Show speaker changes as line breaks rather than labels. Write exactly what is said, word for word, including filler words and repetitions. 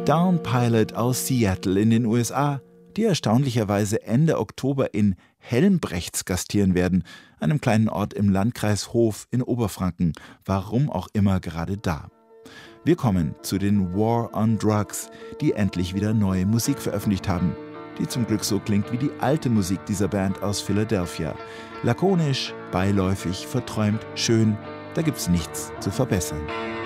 Down Pilot aus Seattle in den U S A, die erstaunlicherweise Ende Oktober in Helmbrechts gastieren werden, einem kleinen Ort im Landkreis Hof in Oberfranken, warum auch immer gerade da. Wir kommen zu den War on Drugs, die endlich wieder neue Musik veröffentlicht haben, die zum Glück so klingt wie die alte Musik dieser Band aus Philadelphia. Lakonisch, beiläufig, verträumt, schön, da gibt's nichts zu verbessern.